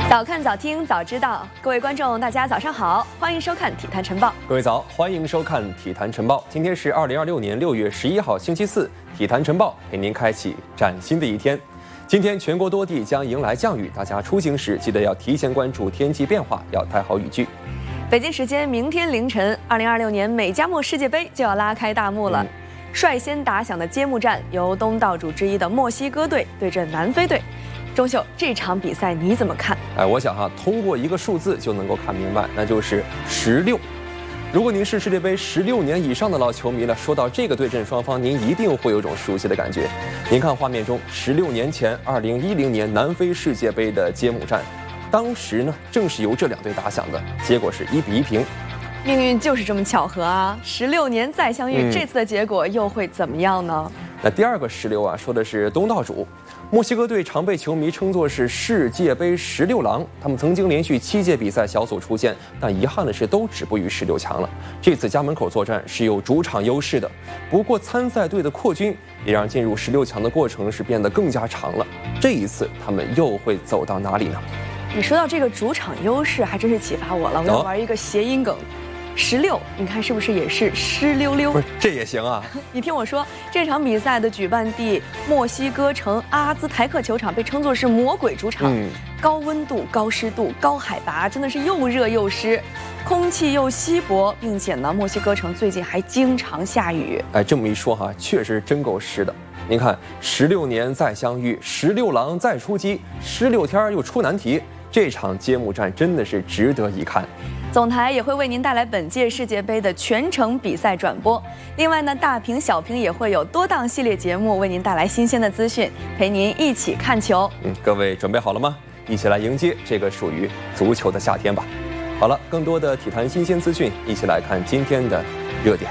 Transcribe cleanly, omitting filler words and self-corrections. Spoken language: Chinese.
早看早听早知道，各位观众大家早上好，欢迎收看《体坛晨报》。 各位早，欢迎收看《体坛晨报》。今天是2026年6月11号，星期四，《体坛晨报》陪您开启崭新的一天。今天全国多地将迎来降雨，大家出行时记得要提前关注天气变化，要带好雨具。 北京时间明天凌晨，2026年美加墨世界杯就要拉开大幕了。率先打响的揭幕战，由东道主之一的墨西哥队对阵南非队。钟秀，这场比赛你怎么看？ 我想通过一个数字就能够看明白，那就是16。如果您是世界杯16年以上的老球迷了，说到这个对阵双方，您一定会有种熟悉的感觉。您看画面中，16年前2010年南非世界杯的揭幕战，当时呢正是由这两队打响的，结果是1比1平。 命运就是这么巧合啊！16年再相遇，这次的结果又会怎么样呢？ 那第二个16说的是东道主。墨西哥队常被球迷称作是世界杯16郎，他们曾经连续7届比赛小组出线，但遗憾的是都止步于16强了。这次家门口作战是有主场优势的，不过参赛队的扩军也让进入16强的过程是变得更加长了。这一次他们又会走到哪里呢？ 你说到这个主场优势，还真是启发我了。我要玩一个谐音梗。16，你看是不是也是湿溜溜？ 不是，这也行啊！ 你听我说，这场比赛的举办地墨西哥城阿兹台克球场被称作是魔鬼主场，高温度、高湿度、高海拔，真的是又热又湿，空气又稀薄，并且呢，墨西哥城最近还经常下雨。 这么一说确实真够湿的。您看，16年再相遇，16郎再出击，16天又出难题，这场揭幕战真的是值得一看。 总台也会为您带来本届世界杯的全程比赛转播。另外呢，大屏小屏也会有多档系列节目为您带来新鲜的资讯，陪您一起看球。 各位准备好了吗？一起来迎接这个属于足球的夏天吧。好了，更多的体坛新鲜资讯，一起来看今天的热点。